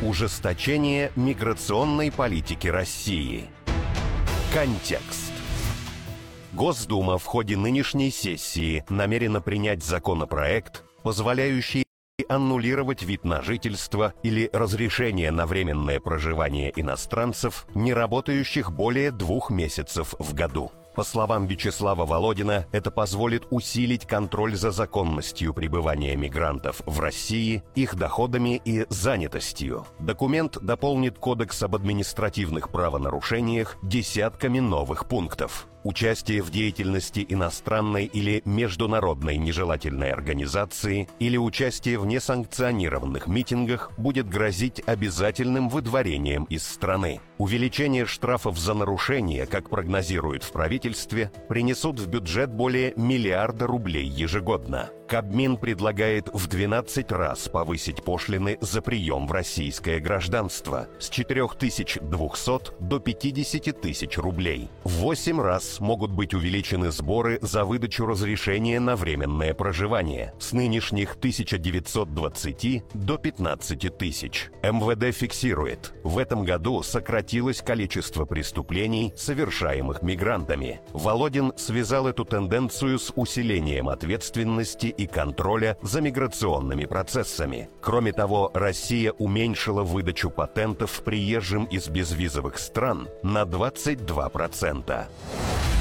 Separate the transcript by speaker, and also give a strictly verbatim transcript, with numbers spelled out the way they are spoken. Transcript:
Speaker 1: Ужесточение миграционной политики России. Контекст. Госдума в ходе нынешней сессии намерена принять законопроект, позволяющий аннулировать вид на жительство или разрешение на временное проживание иностранцев, не работающих более двух месяцев в году. По словам Вячеслава Володина, это позволит усилить контроль за законностью пребывания мигрантов в России, их доходами и занятостью. Документ дополнит Кодекс об административных правонарушениях десятками новых пунктов. Участие в деятельности иностранной или международной нежелательной организации или участие в несанкционированных митингах будет грозить обязательным выдворением из страны. Увеличение штрафов за нарушения, как прогнозируют в правительстве, принесут в бюджет более миллиарда рублей ежегодно. Кабмин предлагает в двенадцать раз повысить пошлины за прием в российское гражданство с четырёх тысяч двухсот до пятидесяти тысяч рублей. В восемь раз могут быть увеличены сборы за выдачу разрешения на временное проживание с нынешних тысяча девятьсот двадцати до пятнадцати тысяч. эм вэ дэ фиксирует, в этом году сократилось количество преступлений, совершаемых мигрантами. Володин связал эту тенденцию с усилением ответственности и контроля за миграционными процессами. Кроме того, Россия уменьшила выдачу патентов приезжим из безвизовых стран на двадцать два процента.